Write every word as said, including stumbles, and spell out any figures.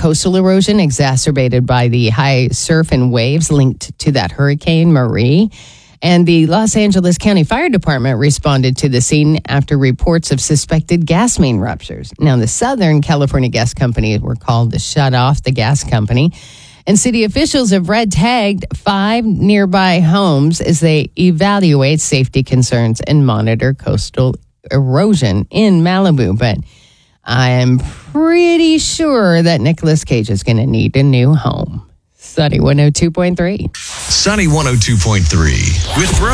coastal erosion exacerbated by the high surf and waves linked to that Hurricane Marie. And the Los Angeles County Fire Department responded to the scene after reports of suspected gas main ruptures. Now, the Southern California Gas Company were called to shut off the gas company. And city officials have red tagged five nearby homes as they evaluate safety concerns and monitor coastal erosion in Malibu. But I am pretty sure that Nicolas Cage is going to need a new home. Sunny one oh two point three. Sunny one oh two point three with Rose.